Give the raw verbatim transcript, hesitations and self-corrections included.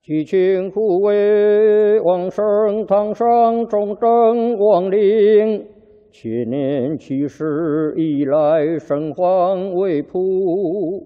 祈请护卫往生堂上忠贞亡灵，千年七世以来圣皇为仆。